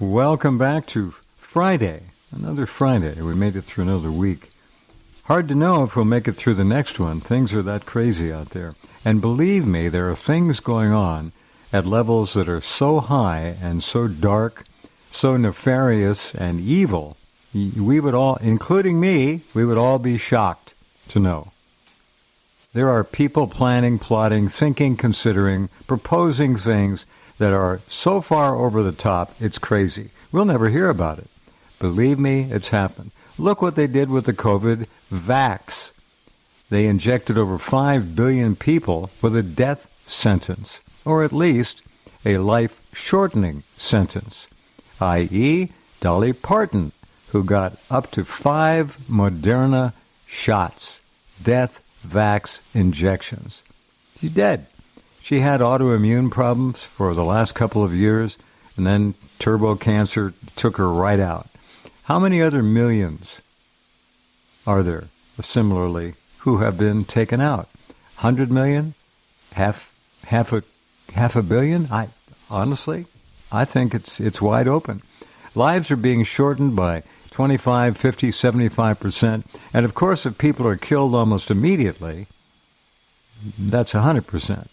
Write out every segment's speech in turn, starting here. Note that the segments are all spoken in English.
Welcome back to Friday. Another Friday. We made it through another week. Hard to know if we'll make it through the next one. Things are that crazy out there. And believe me, there are things going on at levels that are so high and so dark, so nefarious and evil. We would all, including me, we would all be shocked to know. There are people planning, plotting, thinking, considering, proposing things that are so far over the top, it's crazy. We'll never hear about it. Believe me, it's happened. Look what they did with the COVID vax. They injected over 5 billion people with a death sentence, or at least a life-shortening sentence, i.e. Dolly Parton, who got up to 5 Moderna shots, death vax injections. She's dead. She had autoimmune problems for the last couple of years, and then turbo cancer took her right out. How many other millions are there, similarly, who have been taken out? 100 million? Half a billion? Honestly, I think it's wide open. Lives are being shortened by 25, 50, 75%. And of course, if people are killed almost immediately, that's 100%.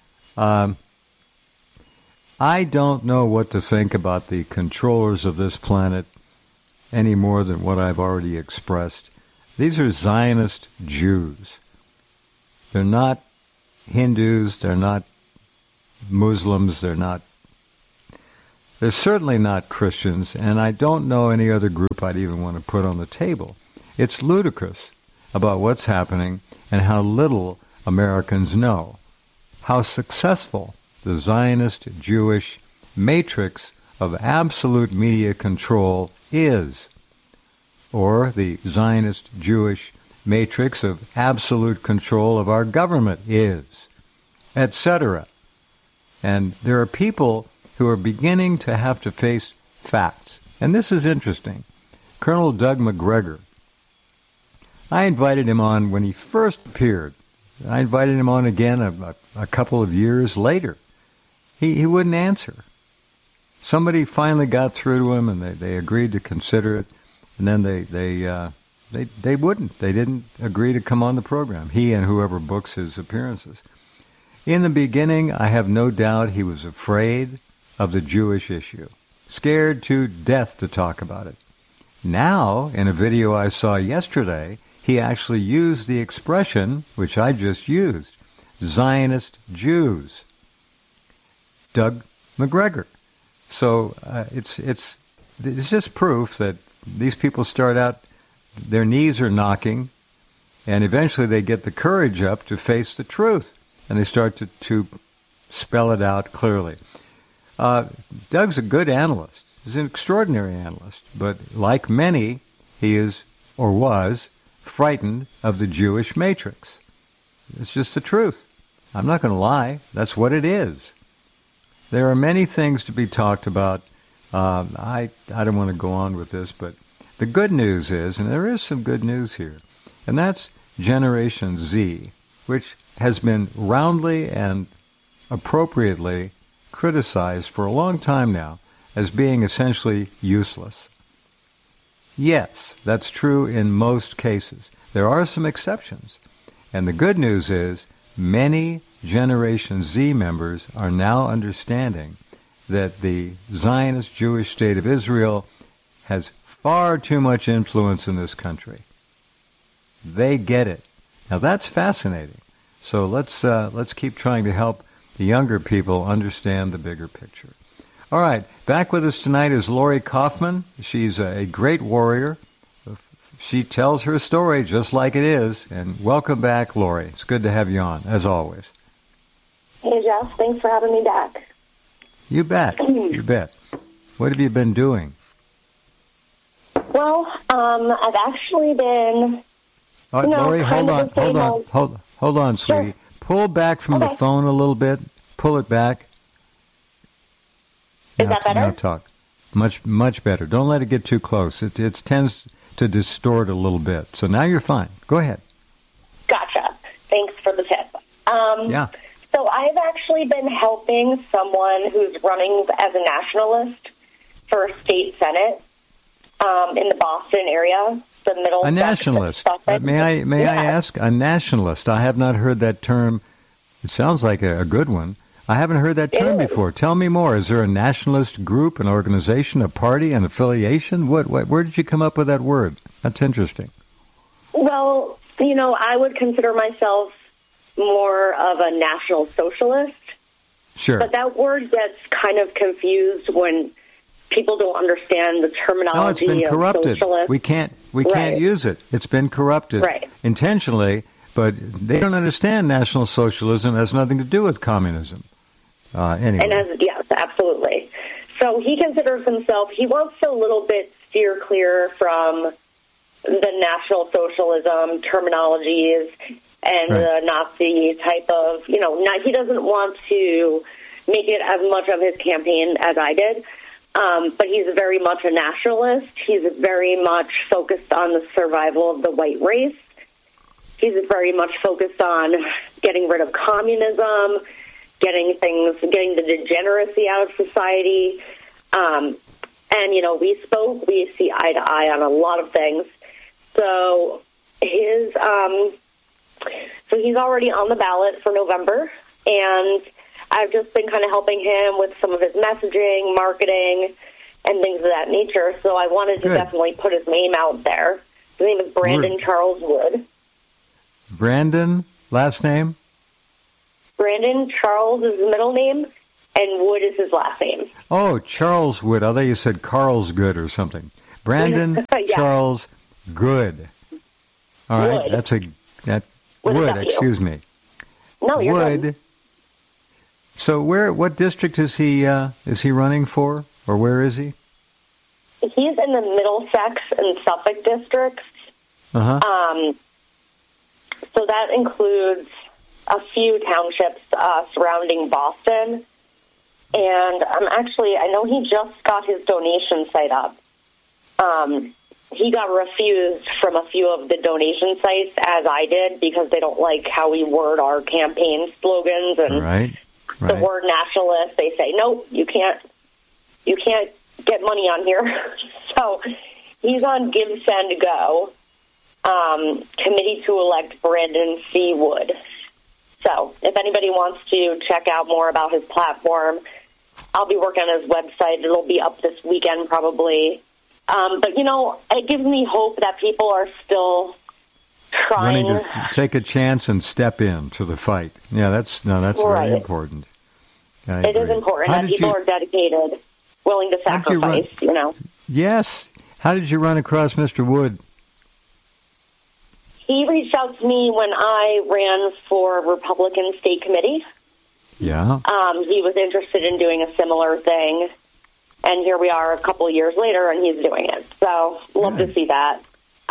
I don't know what to think about the controllers of this planet any more than what I've already expressed. These are Zionist Jews. They're not Hindus, they're not Muslims, they're certainly not Christians, and I don't know any other group I'd even want to put on the table. It's ludicrous about what's happening and how little Americans know. How successful the Zionist Jewish matrix of absolute media control is, or the Zionist Jewish matrix of absolute control of our government is, etc. And there are people who are beginning to have to face facts. And this is interesting. Colonel Doug Macgregor, I invited him on when he first appeared. I invited him on again a couple of years later. He wouldn't answer. Somebody finally got through to him, and they agreed to consider it. And then they wouldn't. They didn't agree to come on the program. He and whoever books his appearances. In the beginning, I have no doubt he was afraid of the Jewish issue, scared to death to talk about it. Now, in a video I saw yesterday, he actually used the expression, which I just used, Zionist Jews. Doug Macgregor. So it's just proof that these people start out, their knees are knocking, and eventually they get the courage up to face the truth, and they start to spell it out clearly. Doug's a good analyst. He's an extraordinary analyst, but like many, he is, or was, frightened of the Jewish matrix. It's just the truth. I'm not going to lie. That's what it is. There are many things to be talked about. I don't want to go on with this, but the good news is, and there is some good news here, and that's Generation Z, which has been roundly and appropriately criticized for a long time now as being essentially useless. Yes, that's true in most cases. There are some exceptions. And the good news is many Generation Z members are now understanding that the Zionist Jewish state of Israel has far too much influence in this country. They get it. Now that's fascinating. So let's keep trying to help the younger people understand the bigger picture. All right, back with us tonight is Lori Kaufman. She's a great warrior. She tells her story just like it is. And welcome back, Lori. It's good to have you on, as always. Hey, Jeff. Thanks for having me back. You bet. You bet. What have you been doing? Well, I've actually been... Lori, hold on, sweetie. Sure. Pull back from the phone a little bit. Pull it back. Is that better? Now talk. Much better. Don't let it get too close. It tends to distort a little bit. So now you're fine. Go ahead. Gotcha. Thanks for the tip. Yeah. So I've actually been helping someone who's running as a nationalist for a state senate in the Boston area, the middle. A nationalist. May I ask? A nationalist. I have not heard that term. It sounds like a good one. I haven't heard that term before. Tell me more. Is there a nationalist group, an organization, a party, an affiliation? Where did you come up with that word? That's interesting. Well, I would consider myself more of a national socialist. Sure. But that word gets kind of confused when people don't understand the terminology. No, it's been corrupted. Socialist. We can't use it. It's been corrupted intentionally, but they don't understand National Socialism has nothing to do with communism. Anyway. And yes, absolutely. So he considers himself, he wants to a little bit steer clear from the National Socialism terminologies and the Nazi type of, he doesn't want to make it as much of his campaign as I did. But he's very much a nationalist. He's very much focused on the survival of the white race. He's very much focused on getting rid of communism, getting the degeneracy out of society. And, we see eye to eye on a lot of things. So he's already on the ballot for November, and I've just been kind of helping him with some of his messaging, marketing, and things of that nature. So I wanted to definitely put his name out there. His name is Brandon Charles Wood. Brandon, last name? Brandon Charles is his middle name, and Wood is his last name. Oh, Charles Wood. I thought you said Carl's Good or something. Brandon Charles Good. All right, Wood. Wood. Excuse me. No, you're Wood. good. So what district is he running for, or where is he? He's in the Middlesex and Suffolk districts. Uh-huh. So that includes a few townships surrounding Boston. And I know he just got his donation site up. He got refused from a few of the donation sites, as I did, because they don't like how we word our campaign slogans and the word nationalist. They say, nope, you can't get money on here. So he's on Give, Send, Go, committee to elect Brandon C. Wood. So if anybody wants to check out more about his platform, I'll be working on his website. It'll be up this weekend probably. But, it gives me hope that people are still trying to take a chance and step in to the fight. Yeah, that's very important. It is important that people are dedicated, willing to sacrifice, Yes. How did you run across Mr. Wood? He reached out to me when I ran for Republican State Committee. Yeah. He was interested in doing a similar thing. And here we are a couple of years later, and he's doing it. So, love to see that.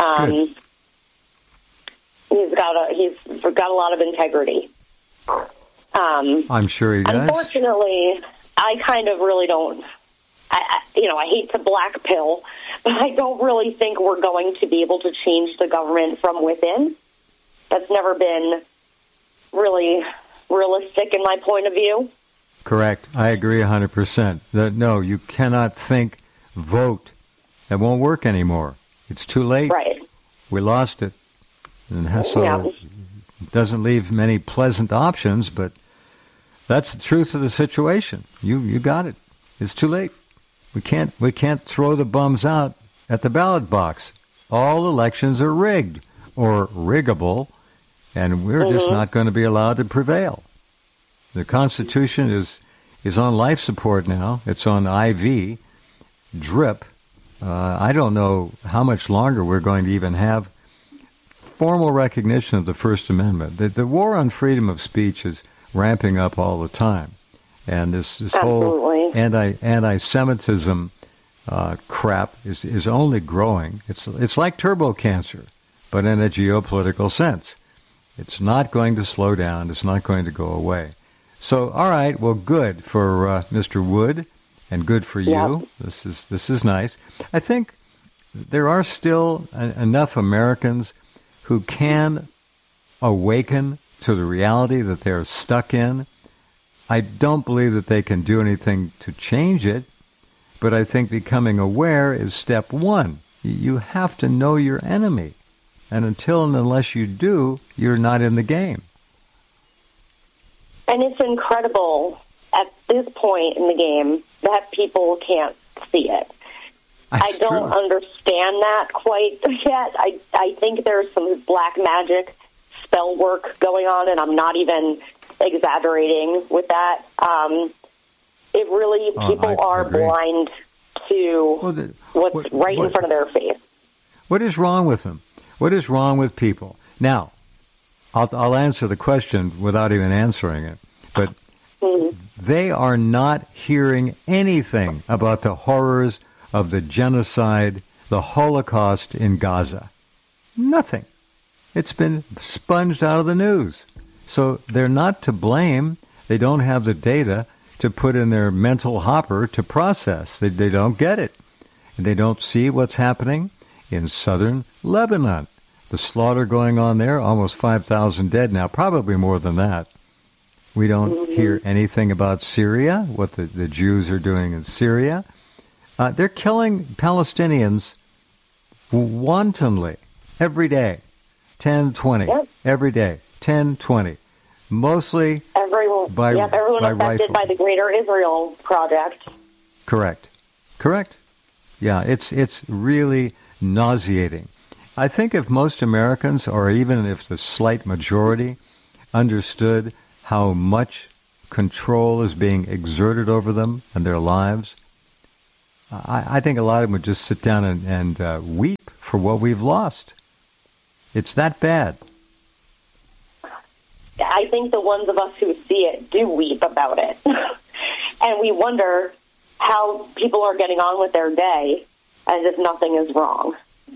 He's got a lot of integrity. I'm sure he does. Unfortunately, I kind of really don't. I hate to black pill, but I don't really think we're going to be able to change the government from within. That's never been really realistic in my point of view. Correct. I agree 100%. No, you cannot vote. That won't work anymore. It's too late. Right. We lost it. And so it doesn't leave many pleasant options, but that's the truth of the situation. You got it. It's too late. We can't throw the bums out at the ballot box. All elections are rigged or riggable, and we're just not going to be allowed to prevail. The Constitution is on life support now. It's on IV, drip. I don't know how much longer we're going to even have formal recognition of the First Amendment. The war on freedom of speech is ramping up all the time. And this whole anti-Semitism crap is only growing. It's like turbo cancer, but in a geopolitical sense. It's not going to slow down. It's not going to go away. So, all right, well, good for Mr. Wood, and good for you. Yeah. This is nice. I think there are still enough Americans who can awaken to the reality that they're stuck in. I don't believe that they can do anything to change it, But I think becoming aware is step one. You have to know your enemy. And until and unless you do, you're not in the game. And it's incredible at this point in the game that people can't see it. That's I don't understand that quite yet. I think there's some black magic spell work going on, and I'm not even exaggerating with that. It really, people are blind to what's right in front of their face. What is wrong with them? What is wrong with people? Now, I'll answer the question without even answering it, but they are not hearing anything about the horrors of the genocide, the Holocaust in Gaza. Nothing. It's been sponged out of the news. So they're not to blame. They don't have the data to put in their mental hopper to process. They don't get it. And they don't see what's happening in southern Lebanon. The slaughter going on there, almost 5,000 dead now, probably more than that. We don't hear anything about Syria, what the Jews are doing in Syria. They're killing Palestinians wantonly every day, 10, 20, every day, 10, 20, mostly everyone affected rifle. by the Greater Israel Project. Correct. Yeah, it's really nauseating. I think if most Americans, or even if the slight majority, understood how much control is being exerted over them and their lives, I think a lot of them would just sit down and weep for what we've lost. It's that bad. I think the ones of us who see it do weep about it. And we wonder how people are getting on with their day as if nothing is wrong.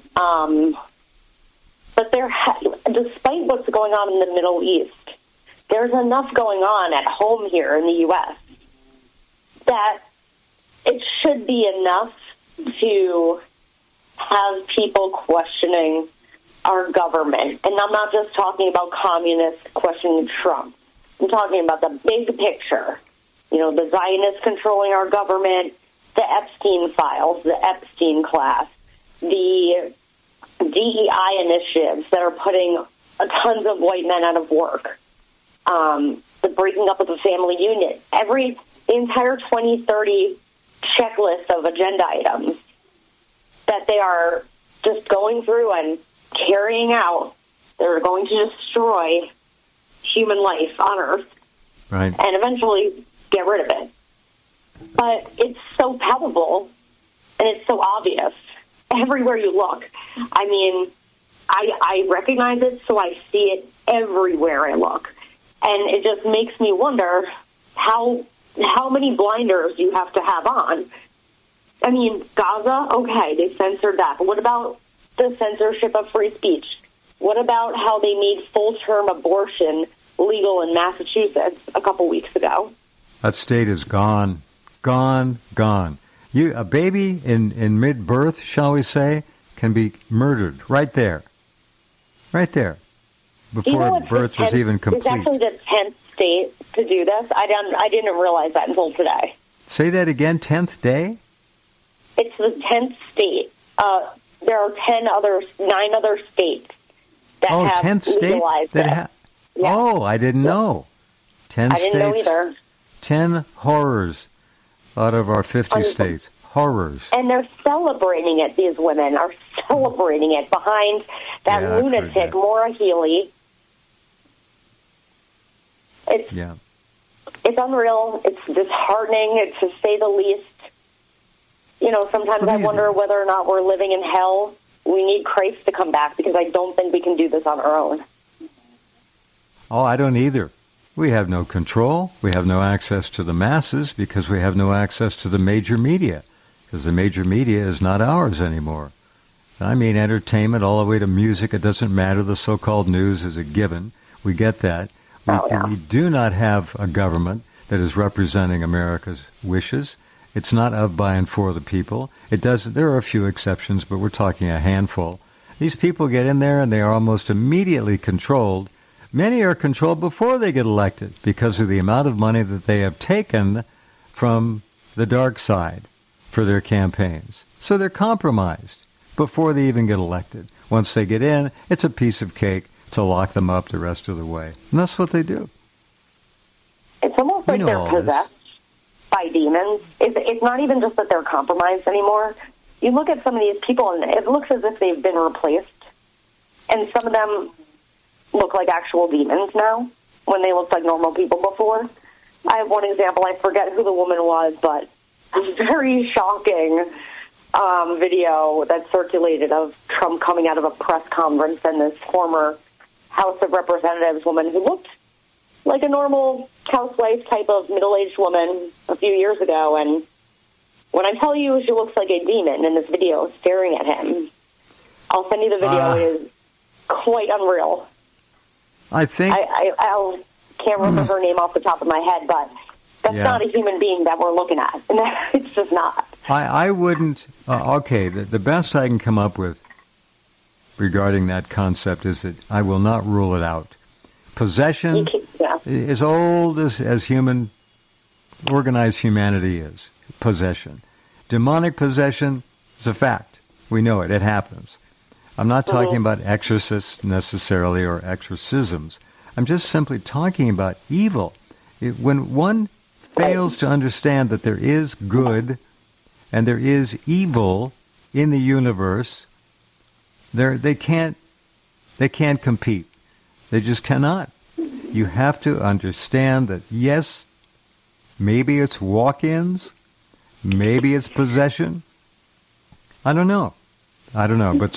But despite what's going on in the Middle East, there's enough going on at home here in the U.S. that it should be enough to have people questioning our government. And I'm not just talking about communists questioning Trump. I'm talking about the big picture. You know, the Zionists controlling our government, the Epstein files, the Epstein class, the DEI initiatives that are putting tons of white men out of work, the breaking up of the family unit, the entire 2030 checklist of agenda items that they are just going through and carrying out. They're going to destroy human life on Earth, right, and eventually get rid of it. But it's so palpable, and it's so obvious everywhere you look. I mean, I recognize it, so I see it everywhere I look. And it just makes me wonder how many blinders you have to have on. I mean, Gaza, okay, they censored that. But what about the censorship of free speech? What about how they made full-term abortion legal in Massachusetts a couple weeks ago? That state is gone. Gone. A baby in mid-birth, shall we say, can be murdered right there. Before birth is even complete. It's actually the 10th state to do this. I didn't realize that until today. Say that again, 10th day? It's the 10th state. There are 9 other states that have 10th legalized state it. Yeah. Oh, I didn't know. 10 I states. didn't know either. 10 horrors out of our 50 states. Horrors. And they're celebrating it. These women are celebrating it behind that lunatic, Maura Healey. It's unreal. It's disheartening, to say the least. You know, sometimes I wonder whether or not we're living in hell. We need Christ to come back, because I don't think we can do this on our own. Oh, I don't either. We have no control. We have no access to the masses because we have no access to the major media, because the major media is not ours anymore. I mean, entertainment all the way to music, it doesn't matter. The so-called news is a given. We get that. We do not have a government that is representing America's wishes. It's not of, by, and for the people. There are a few exceptions, but we're talking a handful. These people get in there and they are almost immediately controlled. Many are controlled before they get elected because of the amount of money that they have taken from the dark side, for their campaigns. So they're compromised before they even get elected. Once they get in, it's a piece of cake to lock them up the rest of the way. And that's what they do. It's almost like they're possessed by demons. It's not even just that they're compromised anymore. You look at some of these people, and it looks as if they've been replaced. And some of them look like actual demons now, when they looked like normal people before. I have one example. I forget who the woman was, but a very shocking video that circulated of Trump coming out of a press conference and this former House of Representatives woman who looked like a normal housewife type of middle-aged woman a few years ago. And when I tell you she looks like a demon in this video staring at him, I'll send you the video. It is quite unreal. I think... I can't remember her name off the top of my head, but that's not a human being that we're looking at. It's just not. I wouldn't... okay, the best I can come up with regarding that concept is that I will not rule it out. Possession is old as human, organized humanity is. Possession. Demonic possession is a fact. We know it. It happens. I'm not talking about exorcists necessarily or exorcisms. I'm just simply talking about evil. When one fails to understand that there is good and there is evil in the universe, they can't compete. They just cannot. You have to understand that, yes, maybe it's walk-ins, maybe it's possession. I don't know. But